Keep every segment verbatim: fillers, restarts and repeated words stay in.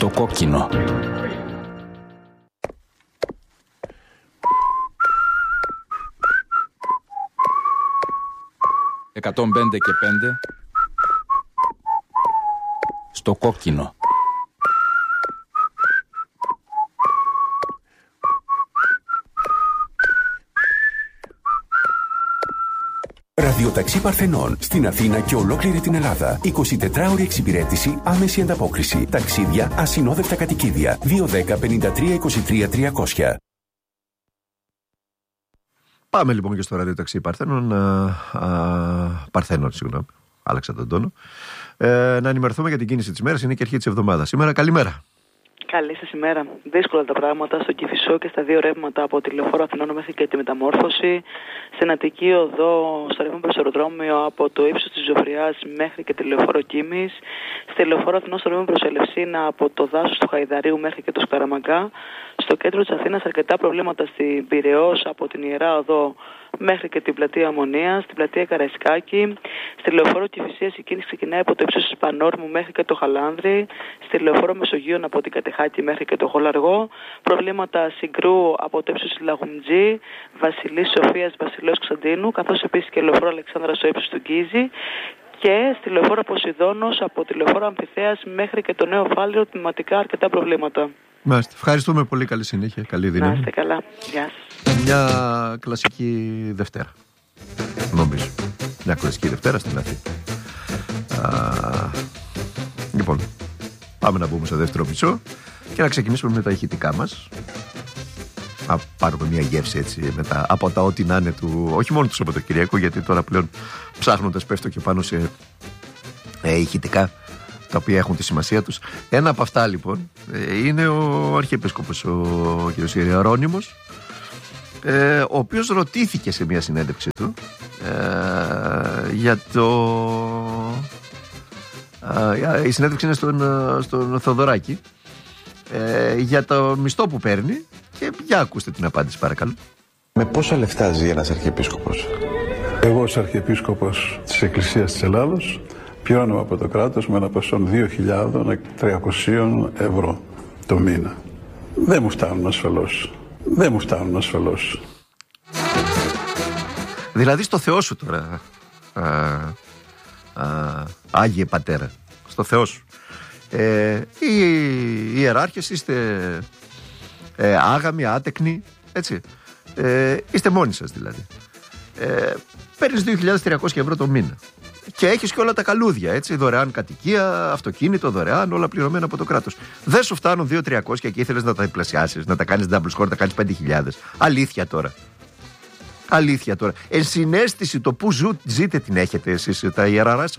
Στο κόκκινο. εκατόν πέντε και πέντε. Στο κόκκινο. Ραδιοταξί Παρθενών στην Αθήνα και ολόκληρη την Ελλάδα. εικοσιτετράωρη εξυπηρέτηση, άμεση ανταπόκριση. Ταξίδια, ασυνόδευτα κατοικίδια. δύο ένα μηδέν πέντε τρία είκοσι τρία τριακόσια. Πάμε λοιπόν και στο ραδιοταξί Παρθενών. Α, α, Παρθενών, συγγνώμη. Άλλαξα τον τόνο. Ε, να ενημερωθούμε για την κίνηση της μέρας. Είναι και αρχή της εβδομάδας. Σήμερα, καλημέρα. Καλή σας ημέρα. Δύσκολα τα πράγματα στο Κηφισό και στα δύο ρεύματα από τη Λεωφόρο Αθηνών μέχρι και τη Μεταμόρφωση. Στην Αττική Οδό, στο ρεύμα προς το αεροδρόμιο από το ύψος της Ζωφριάς μέχρι και τη Λεωφόρο Κίμης. Στη Λεωφόρο Αθηνών στο ρεύμα προς Ελευσίνα από το δάσος του Χαϊδαρίου μέχρι και το Σκαραμαγκά. Στο κέντρο της Αθήνας αρκετά προβλήματα στην Πειραιώς από την Ιερά Οδό μέχρι και την πλατεία Αμμονίας, στην πλατεία Καραϊσκάκη. Στη Λεωφόρο Κηφισίας η κίνηση ξεκινάει από το ύψος της Πανόρμου μέχρι και το Χαλάνδρη. Στη Λεωφόρο Μεσογείων από την Κατεχάκη μέχρι και το Χολαργό. Προβλήματα Συγκρού από το ύψος της Λαγουμτζή, Βασιλής Σοφίας, Βασιλέως Κωνσταντίνου, καθώς επίσης και Λεωφόρο Αλεξάνδρα στο ύψος του Γκίζη. Και στη Λεωφόρο Ποσειδώνος από τη Λεωφόρο Αμφιθέας μέχρι και το Νέο Φάληρο, τμηματικά αρκετά προβλήματα. Μάλιστα. Ευχαριστούμε πολύ. Καλή συνέχεια. Καλή δύναμη. Να είστε καλά. Γεια σας. Μια κλασική Δευτέρα. Νομίζω. Μια κλασική Δευτέρα στην Αθήνα. Α, λοιπόν, πάμε να μπούμε στο δεύτερο μισό και να ξεκινήσουμε με τα ηχητικά μας. Να πάρουμε μια γεύση έτσι μετά, από τα ό,τι να είναι του, όχι μόνο του Σαββατοκυριακού, γιατί τώρα πλέον ψάχνοντας πέφτω και πάνω σε ε, ηχητικά τα οποία έχουν τη σημασία τους. Ένα από αυτά λοιπόν είναι ο Αρχιεπίσκοπος ο κ. Ιερώνυμος, ε, ο οποίος ρωτήθηκε σε μια συνέντευξη του ε, για το ε, η συνέντευξη είναι στον, στον Θοδωράκη, ε, για το μισθό που παίρνει, και για ακούστε την απάντηση παρακαλώ. Με πόσα λεφτά ζει ένας Αρχιεπίσκοπος? Εγώ ως Αρχιεπίσκοπος της Εκκλησίας της Ελλάδος πιώνω από το κράτος με ένα ποσό δύο χιλιάδες τριακόσια ευρώ το μήνα. Δεν μου φτάνουν ασφαλώς. Δεν μου φτάνουν ασφαλώς. Δηλαδή στο Θεό σου τώρα, α, α, Άγιε Πατέρα, στο Θεό σου. Ε, οι, οι ιεράρχες είστε ε, άγαμοι, άτεκνοι, έτσι. Ε, είστε μόνοι σας δηλαδή. Ε, παίρνεις δύο χιλιάδες τριακόσια ευρώ το μήνα. Και έχεις και όλα τα καλούδια, έτσι, δωρεάν κατοικία, αυτοκίνητο, δωρεάν, όλα πληρωμένα από το κράτος. Δεν σου φτάνουν δύο χιλιάδες τριακόσια και ήθελες να τα διπλασιάσεις, να τα κάνεις double score, να τα κάνεις πέντε χιλιάδες. Αλήθεια τώρα. Αλήθεια τώρα. Ενσυναίσθηση το που ζου, ζείτε την έχετε εσείς τα ιεραράσα?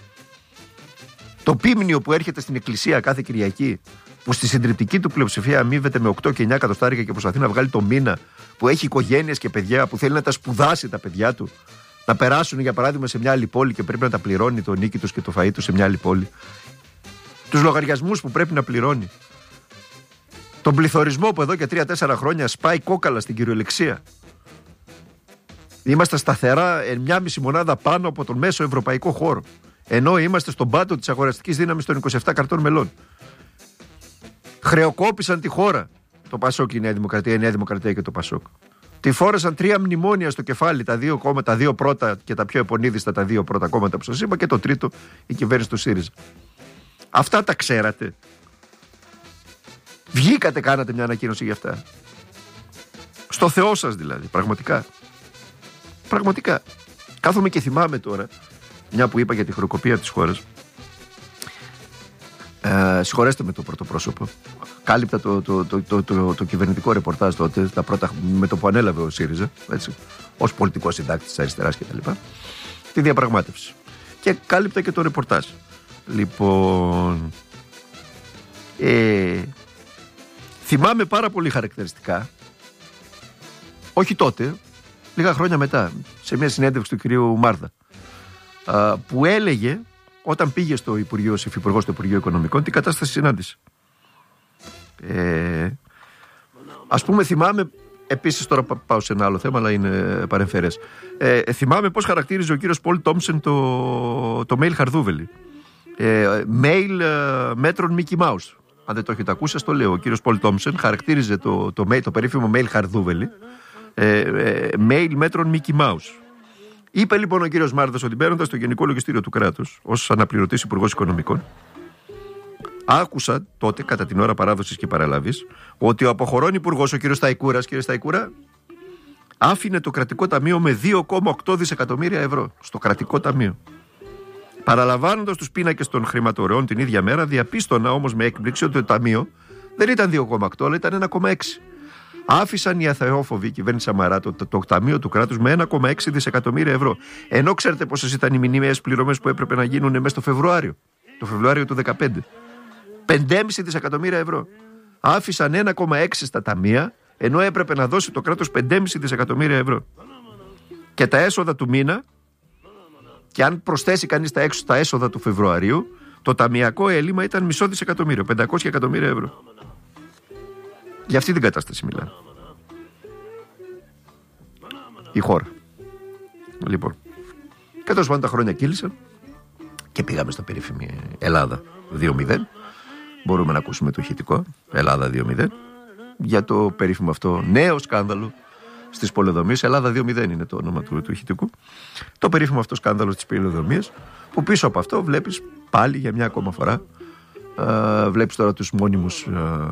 Το πίμνιο που έρχεται στην εκκλησία κάθε Κυριακή, που στη συντριπτική του πλειοψηφία αμείβεται με οκτώ και εννιά εκατοστάρικα και προσπαθεί να βγάλει το μήνα, που έχει οικογένειες και παιδιά, που θέλει να τα σπουδάσει τα παιδιά του, να περάσουν για παράδειγμα σε μια άλλη πόλη και πρέπει να τα πληρώνει το νίκη τους και το φαΐ τους σε μια άλλη πόλη. Τους λογαριασμούς που πρέπει να πληρώνει. Τον πληθωρισμό που εδώ και τρία τέσσερα χρόνια σπάει κόκαλα στην κυριολεξία. Είμαστε σταθερά εν μια μισή μονάδα πάνω από τον μέσο ευρωπαϊκό χώρο. Ενώ είμαστε στον πάτο της αγοραστικής δύναμης των είκοσι επτά κρατών μελών. Χρεοκόπησαν τη χώρα το Πασόκ, η Νέα Δημοκρατία, η Νέα Δημοκρατία και το Πασόκ. Τη φόρεσαν τρία μνημόνια στο κεφάλι, τα δύο κόμματα, τα δύο πρώτα και τα πιο επωνύδιστα, τα δύο πρώτα κόμματα που σας είπα, και το τρίτο η κυβέρνηση του ΣΥΡΙΖΑ. Αυτά τα ξέρατε? Βγήκατε, κάνατε μια ανακοίνωση για αυτά? Στο Θεό σας δηλαδή, πραγματικά. Πραγματικά. Κάθομαι και θυμάμαι τώρα, μια που είπα για τη χρεοκοπία της χώρας. Ε, συγχωρέστε με το πρωτοπρόσωπο. Κάλυπτα το, το, το, το, το, το κυβερνητικό ρεπορτάζ τότε, τα πρώτα, με το που ανέλαβε ο ΣΥΡΙΖΑ, έτσι, ως πολιτικός συντάκτης της αριστεράς κτλ. Τη διαπραγμάτευση. Και κάλυπτα και το ρεπορτάζ. Λοιπόν, ε, θυμάμαι πάρα πολύ χαρακτηριστικά, όχι τότε, λίγα χρόνια μετά, σε μια συνέντευξη του κυρίου Μάρδα, α, που έλεγε, όταν πήγε στο Υπουργείο, ως υφυπουργός του Υπουργείου Οικονομικών, τι κατάσταση συνάντησε. Ε, ας πούμε, θυμάμαι, επίσης τώρα πάω σε ένα άλλο θέμα, αλλά είναι παρεμφερές. Ε, θυμάμαι πώς χαρακτήριζε ο κύριος Πολ Τόμψεν το, το mail Χαρδούβελη. Ε, mail ε, μέτρων Mickey Mouse. Αν δεν το έχετε ακούσει, σας το λέω. Ο κύριος Πολ Τόμψεν χαρακτήριζε το, το, το, το περίφημο mail Χαρδούβελη ε, ε, mail μέτρων Mickey Mouse. Είπε λοιπόν ο κύριος Μάρδας ότι παίρνοντας το Γενικό Λογιστήριο του κράτους ως αναπληρωτής Υπουργός Οικονομικών, άκουσα τότε, κατά την ώρα παράδοσης και παραλαβής, ότι ο αποχωρών υπουργός, ο κύριος Σταϊκούρας, κύριε Σταϊκούρα, άφηνε το κρατικό ταμείο με δύο κόμμα οκτώ δισεκατομμύρια ευρώ. Στο κρατικό ταμείο. Παραλαμβάνοντας τους πίνακες των χρηματορεών την ίδια μέρα, διαπίστωνα όμως με έκπληξη ότι το ταμείο δεν ήταν δύο κόμμα οκτώ, αλλά ήταν ένα κόμμα έξι. Άφησαν οι αθεόφοβοι, η κυβέρνηση Σαμαρά, το, το, το ταμείο του κράτους με ένα κόμμα έξι δισεκατομμύρια ευρώ. Ενώ ξέρετε πόσες ήταν οι μηνύμιες πληρωμές που έπρεπε να γίνουν μέσα στο Φεβρουάριο, το Φεβρουάριο του δεκαπέντε. πέντε κόμμα πέντε δισεκατομμύρια ευρώ. Άφησαν ένα κόμμα έξι στα ταμεία, ενώ έπρεπε να δώσει το κράτος πέντε κόμμα πέντε δισεκατομμύρια ευρώ. Και τα έσοδα του μήνα, και αν προσθέσει κανείς τα, έξω, τα έσοδα του Φεβρουαρίου, το ταμιακό έλλειμμα ήταν μισό δισεκατομμύριο, πεντακόσια εκατομμύρια ευρώ. Για αυτή την κατάσταση μιλάμε. Η χώρα. Λοιπόν. Και τέλος πάντων τα χρόνια κύλησαν και πήγαμε στο περίφημη Ελλάδα δύο μηδέν. Μπορούμε να ακούσουμε το ηχητικό Ελλάδα δύο μηδέν για το περίφημο αυτό νέο σκάνδαλο στις πολεοδομίες. Ελλάδα δύο μηδέν είναι το όνομα του, του ηχητικού. Το περίφημο αυτό σκάνδαλο στις πολεοδομίες, που πίσω από αυτό βλέπεις πάλι για μια ακόμα φορά ε, βλέπεις τώρα τους μόνιμους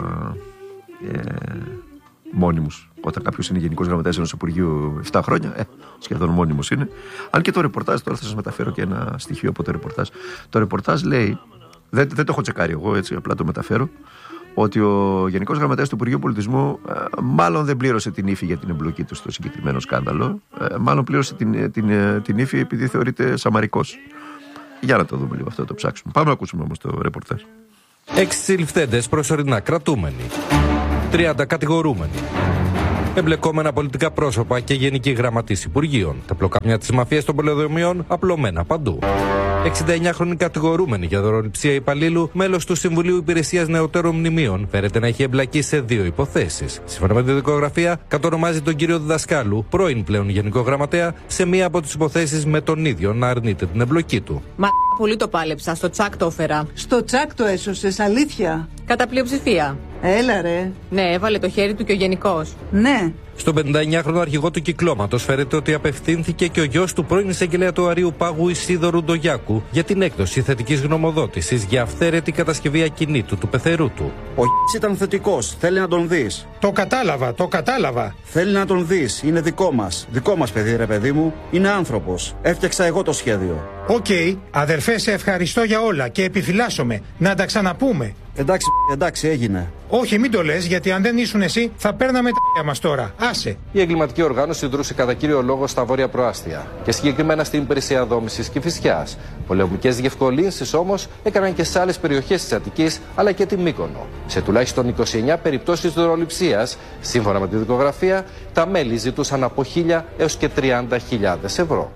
ε, ε, μόνιμους. Όταν κάποιος είναι γενικός γραμματέας ενός Υπουργείου επτά χρόνια, ε, σχεδόν μόνιμος είναι. Αν και το ρεπορτάζ, τώρα θα σας μεταφέρω και ένα στοιχείο από το ρεπορτάζ. Το ρεπορτάζ λέει, δεν, δεν το έχω τσεκάρει εγώ, έτσι απλά το μεταφέρω, ότι ο Γενικός Γραμματέας του Υπουργείου Πολιτισμού ε, μάλλον δεν πλήρωσε την ύφη για την εμπλοκή του στο συγκεκριμένο σκάνδαλο. Ε, μάλλον πλήρωσε την, την, την ύφη επειδή θεωρείται σαμαρικός. Για να το δούμε λίγο αυτό, το ψάξουμε. Πάμε να ακούσουμε όμως το ρεπορτάζ. Έξι συλληφθέντες προσωρινά κρατούμενοι. τριάντα κατηγορούμενοι. Εμπλεκόμενα πολιτικά πρόσωπα και γενικοί γραμματείς Υπουργείων. Τα πλοκάμια της μαφίας των πολεοδομιών απλωμένα παντού. εξηνταεννιάχρονη κατηγορούμενη για δωροληψία υπαλλήλου, μέλος του Συμβουλίου Υπηρεσίας Νεωτέρων Μνημείων, φέρεται να έχει εμπλακεί σε δύο υποθέσεις. Σύμφωνα με τη δικογραφία, κατονομάζει τον κύριο Διδασκάλου, πρώην πλέον Γενικό Γραμματέα, σε μία από τις υποθέσεις με τον ίδιο να αρνείται την εμπλοκή του. Μα πολύ το πάλεψα, στο τσάκ το έφερα. Στο τσάκ το έσωσες, αλήθεια? Κατά πλειοψηφία. Έλα ρε. Ναι, έβαλε το χέρι του και ο γενικός. Ναι. Στον πενηνταεννιάχρονο αρχηγό του κυκλώματος φέρεται ότι απευθύνθηκε και ο γιος του πρώην εισαγγελέα του Αρείου Πάγου Ισίδωρου Ντογιάκου για την έκδοση θετικής γνωμοδότησης για αυθαίρετη κατασκευή ακινήτου του πεθερού του. Ο γ***ς ήταν θετικός, θέλει να τον δεις. Το κατάλαβα, το κατάλαβα. Θέλει να τον δεις, είναι δικό μας. Δικό μας παιδί ρε παιδί μου, είναι άνθρωπος. Έφτιαξα εγώ το σχέδιο. Οκ, okay, αδερφέ, σε ευχαριστώ για όλα και επιφυλάσσομαι. Να τα ξαναπούμε. Εντάξει, εντάξει, έγινε. Όχι, μην το λες, γιατί αν δεν ήσουν εσύ, θα παίρναμε τα μας τώρα. Άσε. Η εγκληματική οργάνωση δρούσε κατά κύριο λόγο στα βόρεια προάστια και συγκεκριμένα στην υπηρεσία δόμησης Κηφισιάς. Πολεομικές διευκολύνσεις όμως έκαναν και σε άλλες περιοχές της Αττικής αλλά και τη Μύκονο. Σε τουλάχιστον είκοσι εννιά περιπτώσεις δωροληψίας, σύμφωνα με τη δικογραφία, τα μέλη ζητούσαν από χίλια έως και τριάντα χιλιάδες ευρώ.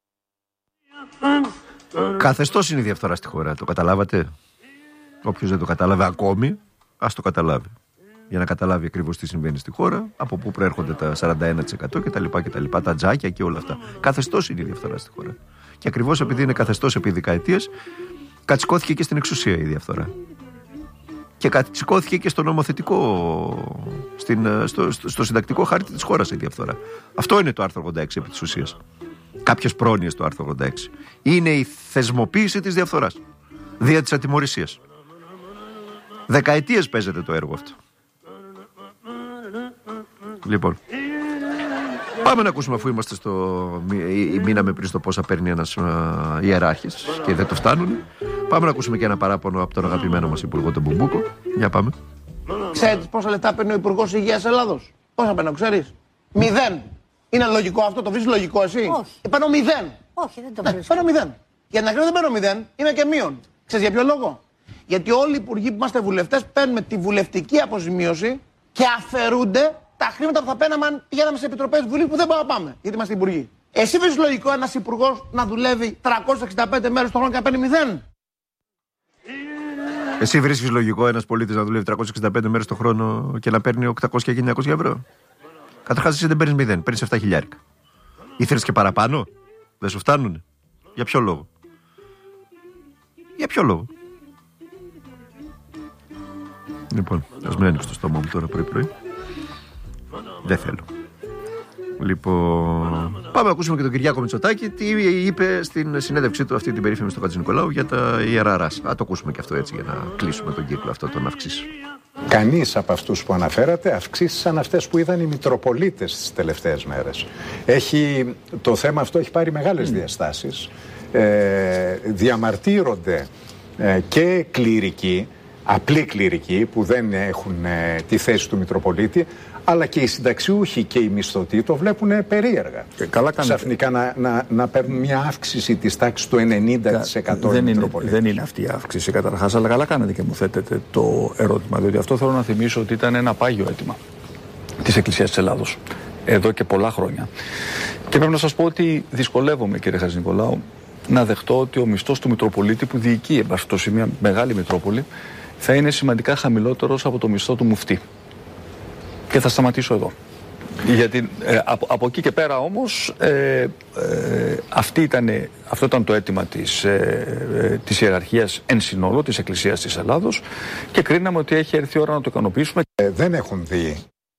Καθεστώς είναι η διαφθορά στη χώρα, το καταλάβατε? Όποιος δεν το κατάλαβε ακόμη, ας το καταλάβει. Για να καταλάβει ακριβώς τι συμβαίνει στη χώρα, από πού προέρχονται τα σαράντα ένα τοις εκατό κτλ. κτλ τα τζάκια και όλα αυτά. Καθεστώς είναι η διαφθορά στη χώρα. Και ακριβώς επειδή είναι καθεστώς επί δεκαετίες, κατσικώθηκε και στην εξουσία η διαφθορά. Και κατσικώθηκε και στο νομοθετικό, στην, στο, στο, στο συντακτικό χάρτη της χώρας η διαφθορά. Αυτό είναι το άρθρο ογδόντα έξι επί της ουσίας. Κάποιες πρόνοιες του άρθρου ογδόντα έξι. Είναι η θεσμοποίηση της διαφθοράς. Δια της ατιμωρησίας. Δεκαετίες παίζεται το έργο αυτό. Λοιπόν, πάμε να ακούσουμε, αφού είμαστε στο. Μείναμε πριν στο πόσα παίρνει ένας uh, ιεράρχης και δεν το φτάνουν. Πάμε να ακούσουμε και ένα παράπονο από τον αγαπημένο μας υπουργό, τον Μπουμπούκο. Για πάμε. Ξέρετε πόσα λεπτά παίρνει ο Υπουργός Υγείας Ελλάδος? Πόσα παίρνω, ξέρεις? Μηδέν. Είναι λογικό αυτό, το βρίσκεις λογικό εσύ? Όχι. Ε, παίρνω μηδέν. Όχι, δεν το ναι, βρίσκω. Παίρνω μηδέν. Για να κρίνω δεν παίρνω μηδέν, είμαι και μείον. Ξέρεις για ποιο λόγο? Γιατί όλοι οι υπουργοί που είμαστε βουλευτές παίρνουμε τη βουλευτική αποζημίωση και αφαιρούνται τα χρήματα που θα παίρναμε αν πηγαίναμε σε επιτροπές Βουλή που δεν μπορούμε να πάμε. Γιατί είμαστε υπουργοί. Εσύ βρίσκεις λογικό ένας υπουργός να δουλεύει τριακόσιες εξήντα πέντε μέρες το χρόνο και να παίρνει μηδέν? Εσύ βρίσκεις λογικό ένας πολίτης να δουλεύει τριακόσιες εξήντα πέντε μέρες το χρόνο και να παίρνει οκτακόσια και εννιακόσια ευρώ? Καταρχάς, εσύ δεν παίρνεις μηδέν, παίρνεις επτά χιλιάρικα. Ήθελες και παραπάνω? Δεν σου φτάνουνε? Για ποιο λόγο? Για ποιο λόγο? Λοιπόν, ας μην ανοίξω το στόμα μου τώρα πρωί-πρωί. Δεν θέλω. Λοιπόν, πάμε να ακούσουμε και τον Κυριάκο Μητσοτάκη τι είπε στην συνέντευξή του αυτή την περίφημη στο Χατζηνικολάου για τα ιερά ράσα. Α το ακούσουμε και αυτό έτσι για να κλείσουμε τον κύκλο αυτό των αυξήσεων. Κανείς από αυτούς που αναφέρατε αυξήσεις σαν αυτές που είδαν οι Μητροπολίτες τις τελευταίες μέρες. Έχει, το θέμα αυτό έχει πάρει μεγάλες mm. διαστάσεις. Ε, διαμαρτύρονται ε, και κληρικοί, απλοί κληρικοί που δεν έχουν ε, τη θέση του Μητροπολίτη, αλλά και οι συνταξιούχοι και οι μισθωτοί το βλέπουν περίεργα. Ε, καλά Ξαφνικά να, να, να παίρνουν μια αύξηση της τάξης του ενενήντα τοις εκατό. Δεν είναι, δεν είναι αυτή η αύξηση καταρχάς, αλλά καλά κάνετε και μου θέτετε το ερώτημα, διότι αυτό θέλω να θυμίσω ότι ήταν ένα πάγιο αίτημα της Εκκλησίας της Ελλάδος εδώ και πολλά χρόνια. Και πρέπει να σας πω ότι δυσκολεύομαι, κύριε Χατζηνικολάου, να δεχτώ ότι ο μισθός του Μητροπολίτη που διοικεί εν πάση περιπτώσει μια μεγάλη Μητρόπολη θα είναι σημαντικά χαμηλότερος από το μισθό του μουφτή. Και θα σταματήσω εδώ. Γιατί ε, από, από εκεί και πέρα όμως ε, ε, αυτή ήτανε, αυτό ήταν το αίτημα της, ε, ε, της ιεραρχίας εν συνόλο της Εκκλησίας της Ελλάδος και κρίναμε ότι έχει έρθει η ώρα να το ικανοποιήσουμε. Ε, δεν έχουν δει.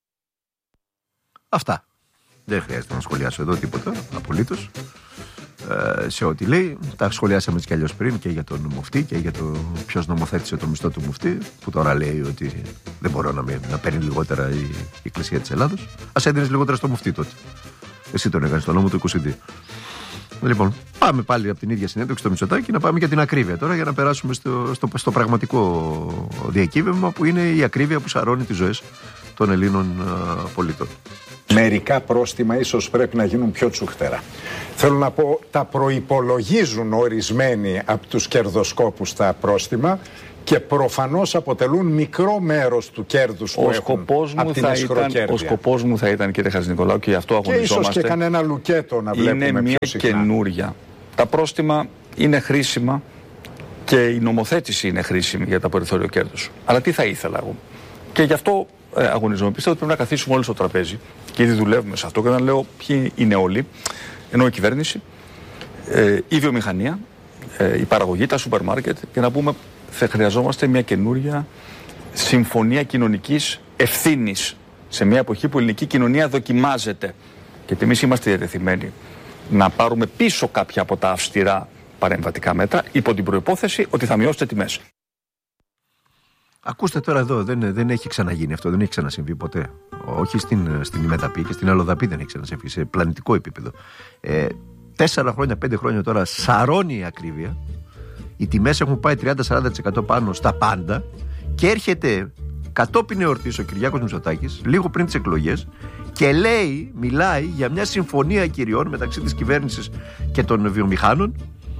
Αυτά. Δεν χρειάζεται να σχολιάσω εδώ τίποτα απολύτως. Ε, σε ό,τι λέει, τα σχολιάσαμε έτσι κι αλλιώς πριν και για τον μουφτή και για το ποιος νομοθέτησε το μισθό του μουφτή, που τώρα λέει ότι δεν μπορώ να, με, να παίρνει λιγότερα η, η Εκκλησία της Ελλάδος. Ας έδινες λιγότερα στο μουφτή τότε. Εσύ τον έκανες στο νόμο του είκοσι δύο. Λοιπόν, πάμε πάλι από την ίδια συνέντευξη στο Μητσοτάκη να πάμε για την ακρίβεια τώρα για να περάσουμε στο, στο, στο πραγματικό διακύβευμα που είναι η ακρίβεια που σαρώνει τις ζωές των Ελλήνων α, πολιτών. Μερικά πρόστιμα ίσως πρέπει να γίνουν πιο τσούχτερα. Θέλω να πω, τα προϋπολογίζουν ορισμένοι από τους κερδοσκόπους τα πρόστιμα και προφανώς αποτελούν μικρό μέρος του κέρδους που ο έχουν από την εσχροκέρδεια. Ο σκοπός μου θα ήταν, κύριε Χατζηνικολάου, και γι' αυτό αγωνιζόμαστε. Και ίσως και κανένα λουκέτο να βλέπουμε είναι μια πιο συχνά. καινούρια. Τα πρόστιμα είναι χρήσιμα και η νομοθέτηση είναι χρήσιμη για τα περιθώριο κέρδους. Αλλά τι θα ήθελα εγώ. Και γι' αυτό ε, αγωνιζόμαι. Πιστεύω ότι πρέπει να καθίσουμε όλοι στο τραπέζι και ήδη δουλεύουμε σε αυτό και να λέω ποιοι είναι όλοι. Ενώ η κυβέρνηση, ε, η βιομηχανία, ε, η παραγωγή, τα σούπερ μάρκετ και να πούμε θα χρειαζόμαστε μια καινούρια συμφωνία κοινωνικής ευθύνης σε μια εποχή που η ελληνική κοινωνία δοκιμάζεται και εμείς είμαστε διατεθειμένοι να πάρουμε πίσω κάποια από τα αυστηρά παρεμβατικά μέτρα υπό την προϋπόθεση ότι θα μειώσετε τιμές. Ακούστε τώρα εδώ, δεν, δεν έχει ξαναγίνει αυτό, δεν έχει ξανασυμβεί ποτέ. Όχι στην, στην Ημεδαπή και στην Αλλοδαπή δεν έχει ξανασυμβεί σε πλανητικό επίπεδο. Ε, τέσσερα χρόνια, πέντε χρόνια τώρα σαρώνει η ακρίβεια. Οι τιμές έχουν πάει τριάντα με σαράντα τοις εκατό πάνω στα πάντα και έρχεται κατόπιν εορτής ο Κυριάκος Μητσοτάκης λίγο πριν τις εκλογές και λέει, μιλάει για μια συμφωνία κυριών μεταξύ της κυβέρνησης και των βιομηχάνων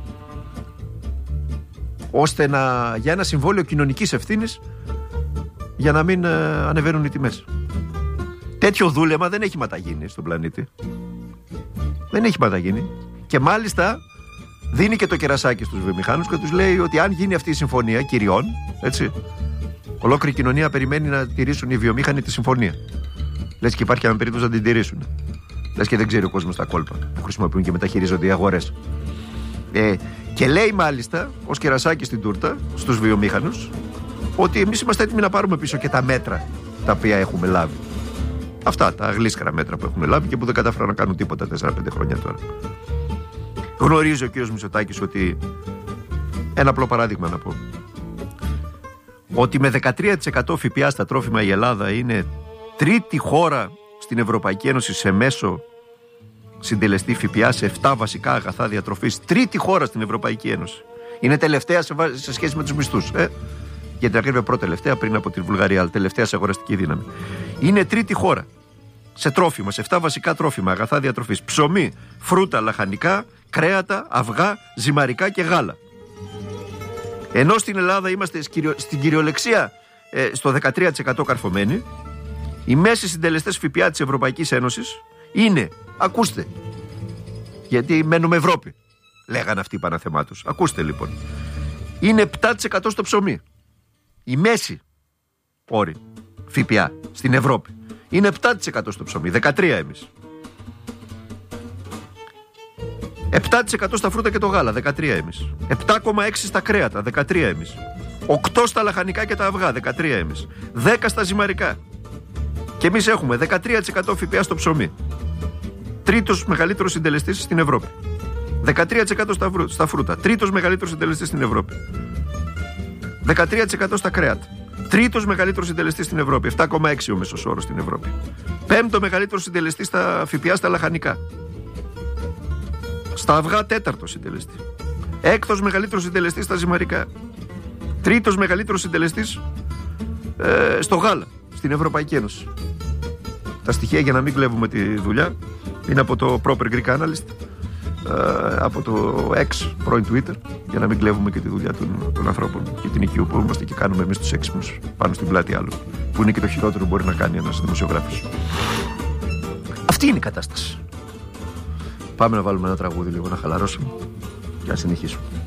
ώστε να, για ένα συμβόλαιο κοινωνικής ευθύνης για να μην ε, ανεβαίνουν οι τιμές. Τέτοιο δούλεμα δεν έχει ματαγίνει στον πλανήτη. Δεν έχει ματαγίνει. Και μάλιστα δίνει και το κερασάκι στους βιομηχάνους και τους λέει ότι αν γίνει αυτή η συμφωνία κυριών, έτσι, ολόκληρη η κοινωνία περιμένει να τηρήσουν οι βιομήχανοι τη συμφωνία. Λες και υπάρχει ένα περίπτωση να την τηρήσουν. Λες και δεν ξέρει ο κόσμος τα κόλπα που χρησιμοποιούν και μεταχειρίζονται οι αγορές. Ε, και λέει μάλιστα ως κερασάκι στην τούρτα στους βιομήχανους ότι εμείς είμαστε έτοιμοι να πάρουμε πίσω και τα μέτρα τα οποία έχουμε λάβει. Αυτά τα γλύσκρα μέτρα που έχουν λάβει και που δεν κατάφεραν να κάνουν τίποτα τέσσερα πέντε χρόνια τώρα. Γνωρίζει ο κ. Μητσοτάκης ότι, ένα απλό παράδειγμα να πω, ότι με δεκατρία τοις εκατό ΦΠΑ στα τρόφιμα η Ελλάδα είναι τρίτη χώρα στην Ευρωπαϊκή Ένωση σε μέσο συντελεστή ΦΠΑ σε επτά βασικά αγαθά διατροφής. Τρίτη χώρα στην Ευρωπαϊκή Ένωση. Είναι τελευταία σε, βα... σε σχέση με τους μισθούς. Ε? Για την ακρίβεια πρώτη-τελευταία πριν από την Βουλγαρία, αλλά τελευταία σε αγοραστική δύναμη. Είναι τρίτη χώρα σε τρόφιμα, σε επτά βασικά τρόφιμα αγαθά διατροφής. Ψωμί, φρούτα, λαχανικά, κρέατα, αυγά, ζυμαρικά και γάλα. Ενώ στην Ελλάδα είμαστε στην κυριολεξία ε, στο δεκατρία τοις εκατό καρφωμένοι, οι μέσοι συντελεστές ΦΠΑ της Ευρωπαϊκής Ένωσης είναι, ακούστε, γιατί μένουμε Ευρώπη, λέγανε αυτοί οι παναθεμάτους. Ακούστε λοιπόν, είναι επτά τοις εκατό στο ψωμί. Η μέση όρη ΦΠΑ στην Ευρώπη είναι επτά τοις εκατό στο ψωμί, δεκατρία τοις εκατό εμείς. επτά τοις εκατό στα φρούτα και το γάλα, δεκατρία τοις εκατό εμείς. επτά κόμμα έξι τοις εκατό στα κρέατα, δεκατρία τοις εκατό εμείς. οκτώ στα λαχανικά και τα αυγά, δεκατρία εμείς. δέκα στα ζυμαρικά. Και εμείς έχουμε δεκατρία τοις εκατό ΦΠΑ στο ψωμί. Τρίτος μεγαλύτερος συντελεστής στην Ευρώπη. δεκατρία τοις εκατό στα, στα φρούτα. Τρίτος μεγαλύτερος συντελεστής στην Ευρώπη. δεκατρία τοις εκατό στα κρέατα. Τρίτος μεγαλύτερος συντελεστής στην Ευρώπη. επτά κόμμα έξι ο μέσος όρος στην Ευρώπη. Πέμπτο μεγαλύτερος συντελεστής στα ΦΠΑ στα λαχανικά. Στα αυγά τέταρτο συντελεστή. Έκτος μεγαλύτερος συντελεστής στα ζυμαρικά. Τρίτος μεγαλύτερος συντελεστής ε, στο γάλα στην Ευρωπαϊκή Ένωση. Τα στοιχεία, για να μην κλέβουμε τη δουλειά, είναι από το Proper Greek Analyst, ε, από το X, πρώην Twitter, για να μην κλέβουμε και τη δουλειά των, των ανθρώπων και την οικείου που είμαστε και κάνουμε εμείς τους έξυπνους πάνω στην πλάτη άλλων, που είναι και το χειρότερο που μπορεί να κάνει ένας δημοσιογράφος. Αυτή είναι η κατάσταση. Πάμε να βάλουμε ένα τραγούδι λίγο να χαλαρώσουμε και να συνεχίσουμε.